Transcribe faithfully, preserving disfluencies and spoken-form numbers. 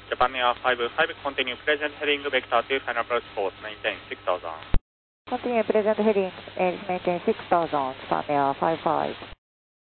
Japan Air five five, continue present heading vector to final approach course, maintain six thousand. Continue present heading, uh, maintain six thousand, Japan Air five five.